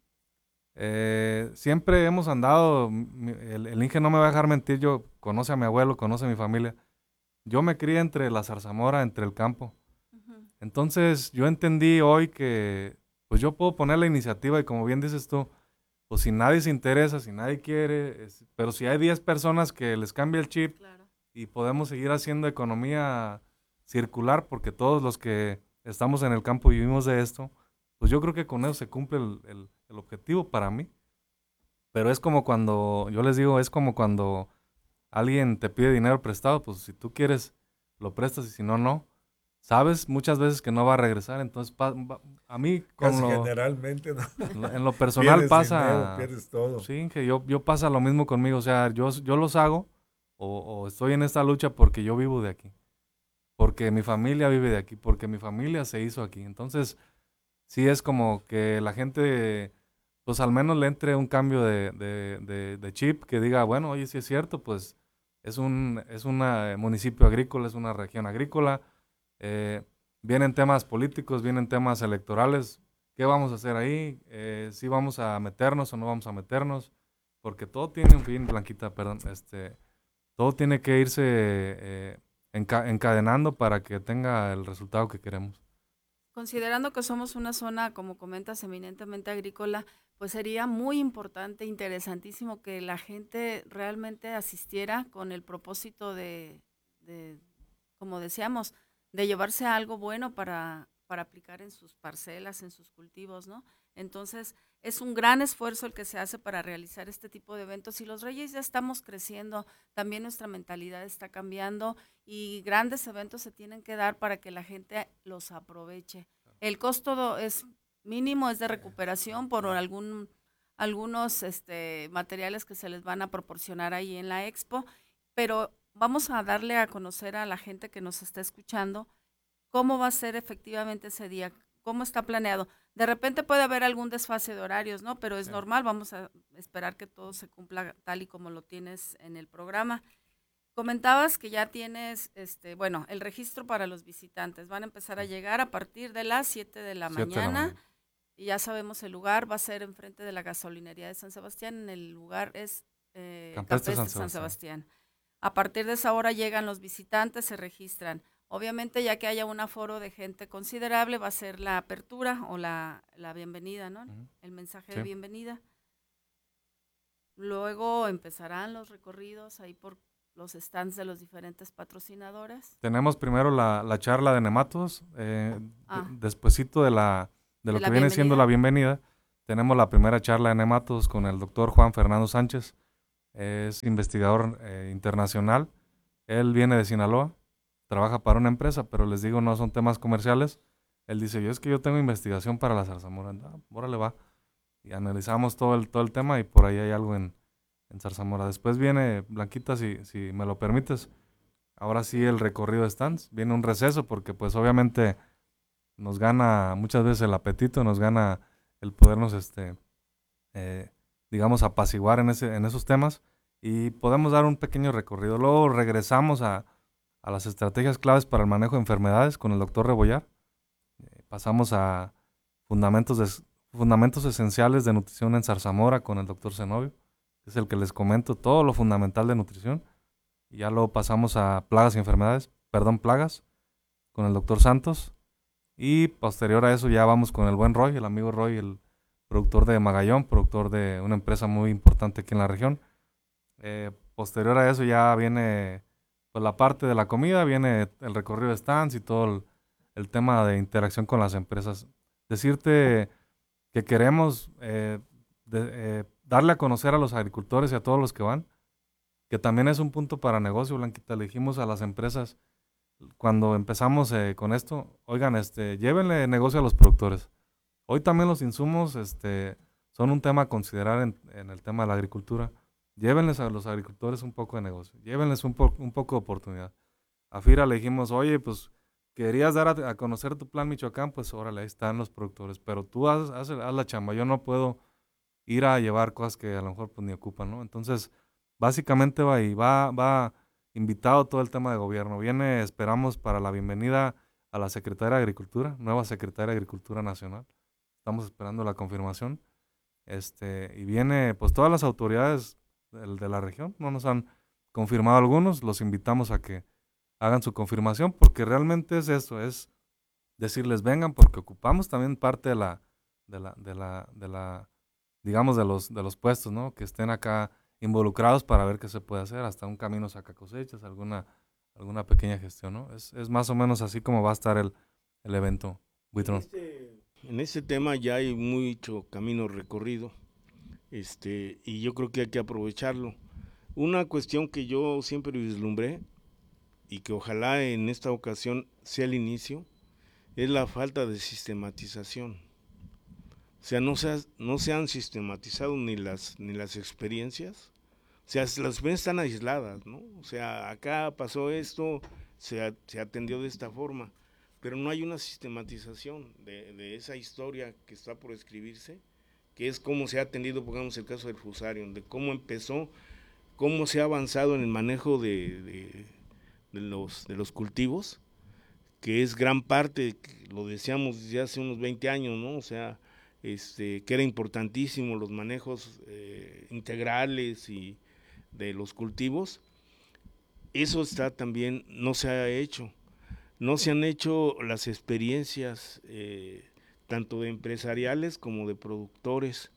Speaker 6: Eh, siempre hemos andado, el, el Inge no me va a dejar mentir, yo conoce a mi abuelo, conoce a mi familia. Yo me crié entre la zarzamora, entre el campo. Uh-huh. Entonces yo entendí hoy que pues yo puedo poner la iniciativa y como bien dices tú, pues si nadie se interesa, si nadie quiere, es, pero si hay diez personas que les cambia el chip, claro, y podemos seguir haciendo economía circular, porque todos los que estamos en el campo y vivimos de esto, pues yo creo que con eso se cumple el, el, el objetivo para mí. Pero es como cuando, yo les digo, es como cuando alguien te pide dinero prestado, pues si tú quieres lo prestas y si no, no. Sabes muchas veces que no va a regresar, entonces pa, pa, a mí con
Speaker 4: Casi
Speaker 6: lo,
Speaker 4: generalmente no.
Speaker 6: en, lo, en lo personal pierdes pasa,
Speaker 4: dinero, pierdes todo.
Speaker 6: Sí, que yo, yo pasa lo mismo conmigo, o sea, yo, yo los hago o, o estoy en esta lucha porque yo vivo de aquí, porque mi familia vive de aquí, porque mi familia se hizo aquí, entonces sí es como que la gente, pues al menos le entre un cambio de, de, de, de chip, que diga, bueno, oye, si es cierto, pues es un es un municipio agrícola, es una región agrícola, eh, vienen temas políticos, vienen temas electorales, ¿qué vamos a hacer ahí? Eh, ¿sí vamos a meternos o no vamos a meternos? Porque todo tiene un fin, Blanquita, perdón, este, todo tiene que irse eh, enca encadenando para que tenga el resultado que queremos.
Speaker 5: Considerando que somos una zona, como comentas, eminentemente agrícola, pues sería muy importante, interesantísimo que la gente realmente asistiera con el propósito de, de como decíamos, de llevarse algo bueno para, para aplicar en sus parcelas, en sus cultivos, ¿no? Entonces, es un gran esfuerzo el que se hace para realizar este tipo de eventos y los Reyes ya estamos creciendo, también nuestra mentalidad está cambiando y grandes eventos se tienen que dar para que la gente los aproveche. El costo es mínimo, es de recuperación por algún, algunos este, materiales que se les van a proporcionar ahí en la expo, pero vamos a darle a conocer a la gente que nos está escuchando cómo va a ser efectivamente ese día, cómo está planeado. De repente puede haber algún desfase de horarios, ¿no? Pero es sí. normal, vamos a esperar que todo se cumpla tal y como lo tienes en el programa. Comentabas que ya tienes, este, bueno, el registro para los visitantes. Van a empezar a llegar a partir de las siete de la mañana. Y ya sabemos el lugar, va a ser enfrente de la gasolinería de San Sebastián. El lugar es eh, Campestre San, San Sebastián. A partir de esa hora llegan los visitantes, se registran. Obviamente, ya que haya un aforo de gente considerable, va a ser la apertura o la, la bienvenida, ¿no? Uh-huh. El mensaje sí. de bienvenida. Luego empezarán los recorridos ahí por los stands de los diferentes patrocinadores.
Speaker 6: Tenemos primero la, la charla de nematodos, eh, ah. despuesito de, la, de lo de que la viene siendo la bienvenida, tenemos la primera charla de nematos con el doctor Juan Fernando Sánchez, es investigador eh, internacional, él viene de Sinaloa, trabaja para una empresa, pero les digo, no son temas comerciales. Él dice, yo es que yo tengo investigación para la zarzamora. Ah, órale va. Y analizamos todo el, todo el tema y por ahí hay algo en, en zarzamora. Después viene, Blanquita, si, si me lo permites, ahora sí el recorrido de stands. Viene un receso porque pues obviamente nos gana muchas veces el apetito, nos gana el podernos, este, eh, digamos, apaciguar en, ese, en esos temas y podemos dar un pequeño recorrido. Luego regresamos a, a las estrategias claves para el manejo de enfermedades con el doctor Rebollar. Eh, pasamos a fundamentos, de, fundamentos esenciales de nutrición en zarzamora con el doctor Zenobio, que es el que les comento todo lo fundamental de nutrición. Y ya luego pasamos a plagas y enfermedades, perdón, plagas, con el doctor Santos. Y posterior a eso ya vamos con el buen Roy, el amigo Roy, el productor de Magallón, productor de una empresa muy importante aquí en la región. Eh, posterior a eso ya viene pues, la parte de la comida, viene el recorrido de stands y todo el, el tema de interacción con las empresas. Decirte que queremos eh, de, eh, darle a conocer a los agricultores y a todos los que van, que también es un punto para negocio, Blanquita. Le dijimos a las empresas cuando empezamos eh, con esto, oigan, este, llévenle negocio a los productores. Hoy también los insumos este, son un tema a considerar en, en el tema de la agricultura. Llévenles a los agricultores un poco de negocio, llévenles un, po un poco de oportunidad. A FIRA le dijimos, oye, pues querías dar a, a conocer tu plan Michoacán, pues órale, ahí están los productores, pero tú haz, haz, haz la chamba, yo no puedo ir a llevar cosas que a lo mejor pues, ni ocupan, ¿no? Entonces, básicamente va ahí, va, va invitado todo el tema de gobierno. Viene, esperamos para la bienvenida a la Secretaria de Agricultura, nueva Secretaria de Agricultura Nacional. Estamos esperando la confirmación. Este, y viene, pues todas las autoridades de, de la región, no nos han confirmado algunos, los invitamos a que hagan su confirmación, porque realmente es eso, es decirles vengan, porque ocupamos también parte de la, de la, de la, de la, digamos, de los, de los puestos, ¿no? Que estén acá involucrados para ver qué se puede hacer, hasta un camino saca cosechas, alguna, alguna pequeña gestión, ¿no? Es, es más o menos así como va a estar el, el evento, Buitrón.
Speaker 7: En este, en este tema ya hay mucho camino recorrido, este, y yo creo que hay que aprovecharlo. Una cuestión que yo siempre vislumbré, y que ojalá en esta ocasión sea el inicio, es la falta de sistematización. O sea, no se, ha, no se han sistematizado ni las, ni las experiencias. O sea, las experiencias están aisladas, ¿no? O sea, acá pasó esto, se, se atendió de esta forma, pero no hay una sistematización de, de esa historia que está por escribirse, que es cómo se ha atendido, pongamos el caso del Fusarium, de cómo empezó, cómo se ha avanzado en el manejo de, de, de, los, de los cultivos, que es gran parte, lo decíamos desde hace unos veinte años, ¿no? O sea, Este, que era importantísimo los manejos eh, integrales y de los cultivos. Eso está también, no se ha hecho, no se han hecho las experiencias eh, tanto de empresariales como de productores.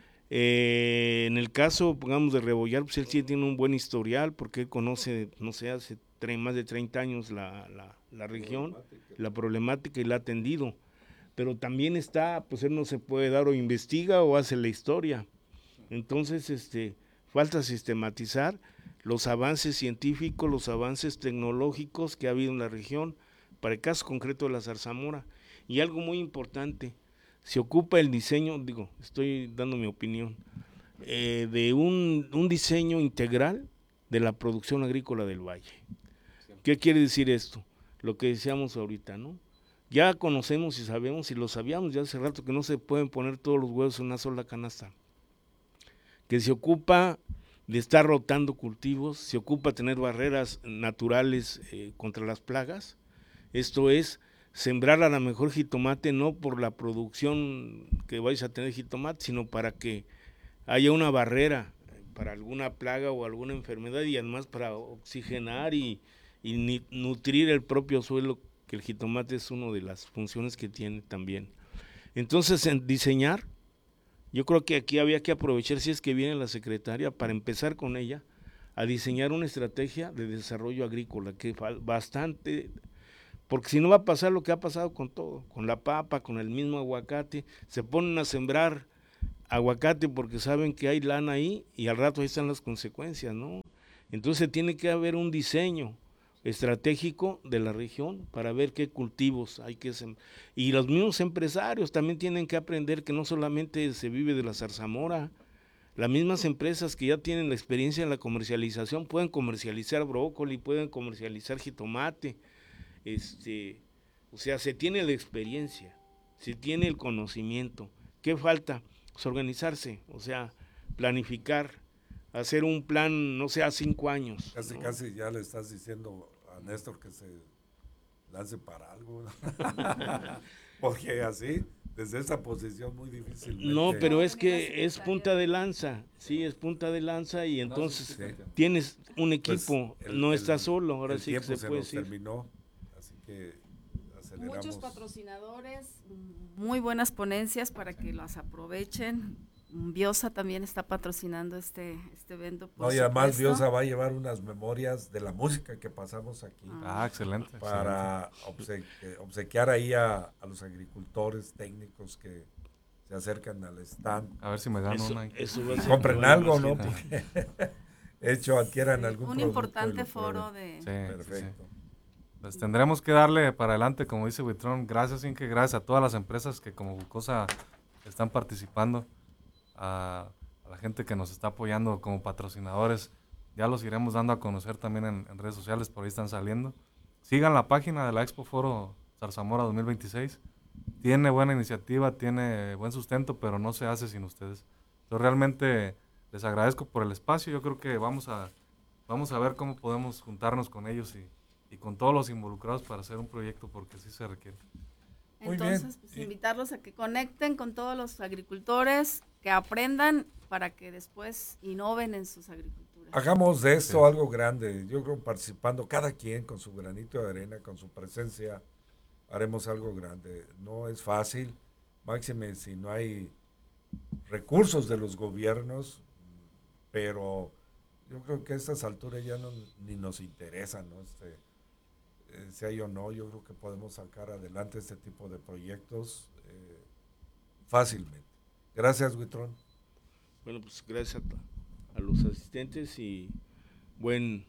Speaker 7: Eh, en el caso, pongamos, de Rebollar, pues él sí tiene un buen historial porque él conoce, no sé, hace más de treinta años la, la, la región, la problemática y la ha atendido. Pero también está, pues él no se puede dar o investiga o hace la historia. Entonces, este, falta sistematizar los avances científicos, los avances tecnológicos que ha habido en la región, para el caso concreto de la zarzamora. Y algo muy importante, se ocupa el diseño, digo, estoy dando mi opinión, eh, de un, un diseño integral de la producción agrícola del valle. ¿Qué quiere decir esto? Lo que decíamos ahorita, ¿no? Ya conocemos y sabemos, y lo sabíamos ya hace rato, que no se pueden poner todos los huevos en una sola canasta. Que se ocupa de estar rotando cultivos, se ocupa tener barreras naturales eh, contra las plagas. Esto es, sembrar a la mejor jitomate, no por la producción que vais a tener jitomate, sino para que haya una barrera para alguna plaga o alguna enfermedad, y además para oxigenar y, y nutrir el propio suelo, que el jitomate es una de las funciones que tiene también. Entonces, en diseñar, yo creo que aquí había que aprovechar, si es que viene la secretaria, para empezar con ella, a diseñar una estrategia de desarrollo agrícola, que bastante, porque si no va a pasar lo que ha pasado con todo, con la papa, con el mismo aguacate, se ponen a sembrar aguacate porque saben que hay lana ahí y al rato ahí están las consecuencias, ¿no? Entonces tiene que haber un diseño estratégico de la región para ver qué cultivos hay que sem- y los mismos empresarios también tienen que aprender que no solamente se vive de la zarzamora, las mismas empresas que ya tienen la experiencia en la comercialización pueden comercializar brócoli, pueden comercializar jitomate, este, o sea, se tiene la experiencia, se tiene el conocimiento. ¿Qué falta? Pues organizarse, o sea, planificar, hacer un plan, no sé, a cinco años.
Speaker 4: Casi,
Speaker 7: ¿no?
Speaker 4: casi ya le estás diciendo a Néstor que se lance para algo. Porque así, desde esa posición muy difícilmente.
Speaker 7: No, pero
Speaker 5: No,
Speaker 7: es
Speaker 5: ni la
Speaker 7: que es
Speaker 5: secretaria
Speaker 7: punta de
Speaker 5: de-
Speaker 7: lanza, sí, es punta de lanza y entonces
Speaker 4: sí, sí.
Speaker 7: tienes un
Speaker 4: Pues,
Speaker 7: equipo,
Speaker 4: el-
Speaker 7: no
Speaker 4: el-
Speaker 7: estás solo, ahora
Speaker 4: el
Speaker 7: sí que
Speaker 4: tiempo
Speaker 7: se
Speaker 4: se
Speaker 7: puede
Speaker 4: nos
Speaker 7: decir.
Speaker 4: terminó, así que aceleramos.
Speaker 5: Muchos patrocinadores, muy buenas ponencias para que las aprovechen. Biosa también está patrocinando este, este evento. por
Speaker 4: No, y además
Speaker 5: supuesto.
Speaker 4: Biosa va a llevar unas memorias de la música que pasamos aquí
Speaker 6: Ah, excelente.
Speaker 4: para obse- eh, obsequiar ahí a, a los agricultores técnicos que se acercan al stand.
Speaker 6: excelente. A ver si me gano
Speaker 7: Eso,
Speaker 6: una.
Speaker 7: eso va a ser
Speaker 4: Compren
Speaker 7: que vaya
Speaker 4: algo,
Speaker 7: más
Speaker 4: ¿no?
Speaker 7: gente.
Speaker 4: Porque, de hecho, adquieran
Speaker 5: Sí,
Speaker 4: algún
Speaker 5: un
Speaker 4: producto y
Speaker 5: importante
Speaker 4: lo
Speaker 5: foro
Speaker 4: prueben.
Speaker 5: de...
Speaker 6: Sí, sí, sí.
Speaker 4: Perfecto.
Speaker 6: Pues tendremos que darle para adelante, como dice Huitrón. Gracias, Inge, gracias a todas las empresas que como Glucosa están participando, a, a la gente que nos está apoyando como patrocinadores. Ya los iremos dando a conocer también en, en redes sociales, por ahí están saliendo. Sigan la página de la Expo Foro Zarzamora dos mil veintiséis. Tiene buena iniciativa, tiene buen sustento, pero no se hace sin ustedes. Entonces realmente les agradezco por el espacio. Yo creo que vamos a, vamos a ver cómo podemos juntarnos con ellos y, y con todos los involucrados para hacer un proyecto, porque sí se requiere.
Speaker 4: Muy bien.
Speaker 5: Entonces, pues,
Speaker 4: Y-
Speaker 5: invitarlos a que conecten con todos los agricultores, que aprendan para que después innoven en sus agriculturas.
Speaker 4: Hagamos de esto
Speaker 6: Sí.
Speaker 4: algo grande. Yo creo participando cada quien con su granito de arena, con su presencia, haremos algo grande. No es fácil, máxime si no hay recursos de los gobiernos, pero yo creo que a estas alturas ya no, ni nos interesa, ¿no? Este, eh, si hay o no, yo creo que podemos sacar adelante este tipo de proyectos eh, fácilmente. Gracias, Huitrón.
Speaker 7: Bueno, pues gracias a, a los asistentes y buen,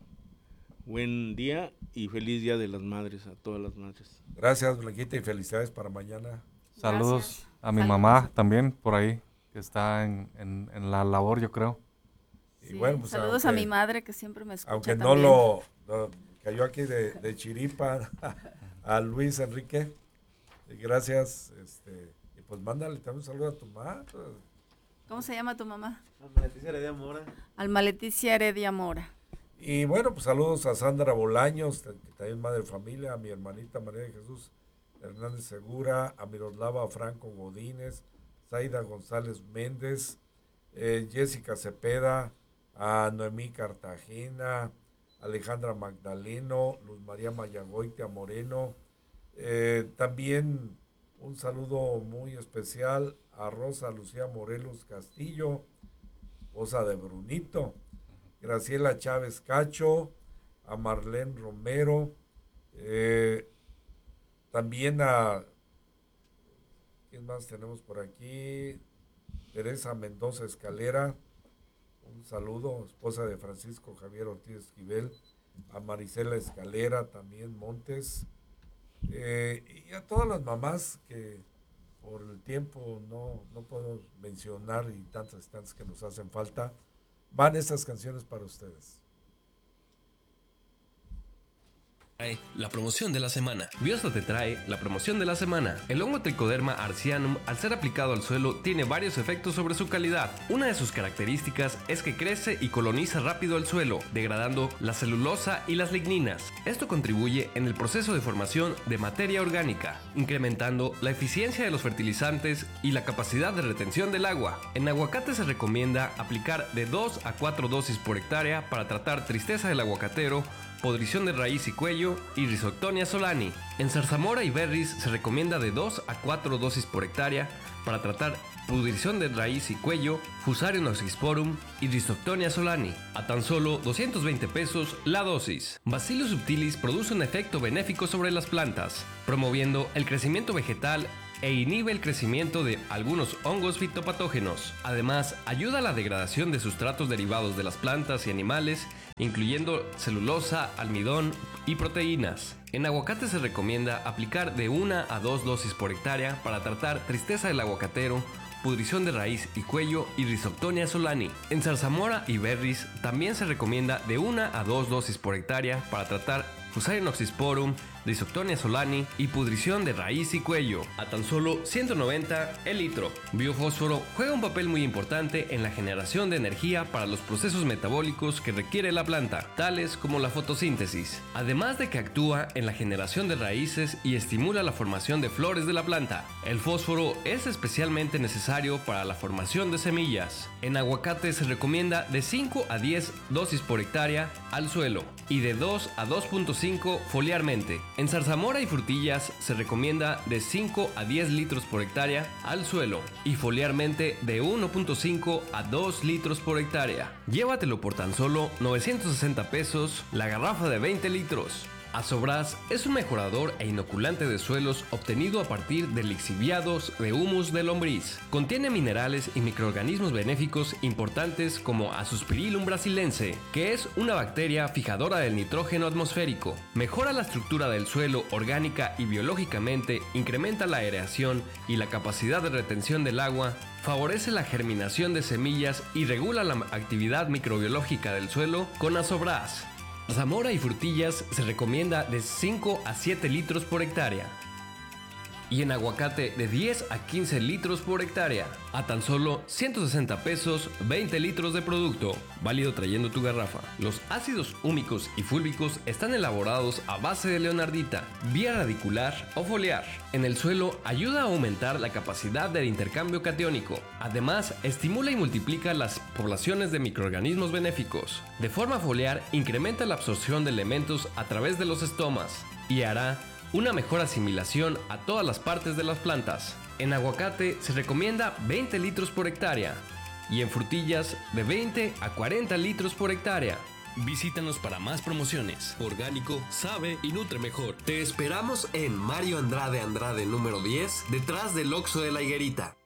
Speaker 7: buen día y feliz Día de las Madres a todas las madres.
Speaker 4: Gracias, Blanquita, y felicidades para mañana.
Speaker 6: Saludos
Speaker 5: Gracias.
Speaker 6: a mi
Speaker 5: Saludos.
Speaker 6: mamá también por ahí, que está en, en, en la labor, yo creo.
Speaker 4: Y
Speaker 5: Sí,
Speaker 4: bueno, pues,
Speaker 5: saludos a
Speaker 4: aunque-
Speaker 5: mi madre que siempre me escucha
Speaker 4: Aunque no
Speaker 5: también.
Speaker 4: lo, lo- cayó aquí de, de chiripa a Luis Enrique. Y gracias. Este, y pues mándale también un saludo a tu mamá.
Speaker 5: ¿Cómo se llama tu mamá?
Speaker 8: Leticia Heredia Mora.
Speaker 5: Alma Leticia Heredia Mora.
Speaker 4: Y bueno, pues saludos a Sandra Bolaños, que también es madre de familia, a mi hermanita María de Jesús Hernández Segura, a Miroslava Franco Godínez, Zaida González Méndez, eh, Jessica Cepeda, a Noemí Cartagena, Alejandra Magdaleno, Luz María Mayagoitia Moreno. Eh, también un saludo muy especial a Rosa Lucía Morelos Castillo, esposa de Brunito, Graciela Chávez Cacho, a Marlene Romero, eh, también a, ¿quién más tenemos por aquí? Teresa Mendoza Escalera, un saludo, esposa de Francisco Javier Ortiz Esquivel, a Marisela Escalera también Montes, eh, y a todas las mamás que por el tiempo no, no puedo mencionar y tantas tantas que nos hacen falta, van estas canciones para ustedes.
Speaker 2: La promoción de la semana.
Speaker 1: Biosa te trae la promoción de la semana. El hongo Trichoderma arcianum, al ser aplicado al suelo, tiene varios efectos sobre su calidad. Una de sus características es que crece y coloniza rápido el suelo, degradando la celulosa y las ligninas. Esto contribuye en el proceso de formación de materia orgánica, incrementando la eficiencia de los fertilizantes y la capacidad de retención del agua. En aguacate se recomienda aplicar de dos a cuatro dosis por hectárea para tratar tristeza del aguacatero, podrición de raíz y cuello y Rhizoctonia solani. En zarzamora y berries se recomienda de dos a cuatro dosis por hectárea para tratar pudrición de raíz y cuello, Fusarium oxysporum y Rhizoctonia solani, a tan solo doscientos veinte pesos la dosis. Bacillus subtilis produce un efecto benéfico sobre las plantas, promoviendo el crecimiento vegetal e inhibe el crecimiento de algunos hongos fitopatógenos. Además, ayuda a la degradación de sustratos derivados de las plantas y animales, incluyendo celulosa, almidón y proteínas. En aguacate se recomienda aplicar de una a dos dosis por hectárea para tratar tristeza del aguacatero, pudrición de raíz y cuello y Rhizoctonia solani. En zarzamora y berries también se recomienda de una a dos dosis por hectárea para tratar Fusarium oxysporum, Rhizoctonia solani y pudrición de raíz y cuello, a tan solo ciento noventa el litro. Biofósforo juega un papel muy importante en la generación de energía para los procesos metabólicos que requiere la planta, tales como la fotosíntesis, además de que actúa en la generación de raíces y estimula la formación de flores de la planta. El fósforo es especialmente necesario para la formación de semillas. En aguacate se recomienda de cinco a diez dosis por hectárea al suelo y de dos a dos punto cinco foliarmente. En zarzamora y frutillas se recomienda de cinco a diez litros por hectárea al suelo y foliarmente de uno punto cinco a dos litros por hectárea. Llévatelo por tan solo novecientos sesenta pesos la garrafa de veinte litros. Azobras es un mejorador e inoculante de suelos obtenido a partir de lixiviados de humus de lombriz. Contiene minerales y microorganismos benéficos importantes como Azospirillum brasilense, que es una bacteria fijadora del nitrógeno atmosférico. Mejora la estructura del suelo orgánica y biológicamente, incrementa la aireación y la capacidad de retención del agua, favorece la germinación de semillas y regula la actividad microbiológica del suelo con Azobras. Zarzamora y frutillas se recomienda de cinco a siete litros por hectárea. Y en aguacate de diez a quince litros por hectárea. A tan solo ciento sesenta pesos, veinte litros de producto. Válido trayendo tu garrafa. Los ácidos húmicos y fúlbicos están elaborados a base de leonardita, vía radicular o foliar. En el suelo ayuda a aumentar la capacidad del intercambio catiónico. Además, estimula y multiplica las poblaciones de microorganismos benéficos. De forma foliar, incrementa la absorción de elementos a través de los estomas y hará una mejor asimilación a todas las partes de las plantas. En aguacate se recomienda veinte litros por hectárea y en frutillas de veinte a cuarenta litros por hectárea.
Speaker 2: Visítanos para más promociones. Orgánico, sabe y nutre mejor.
Speaker 3: Te esperamos en Mario Andrade Andrade número diez, detrás del Oxxo de la Higuerita.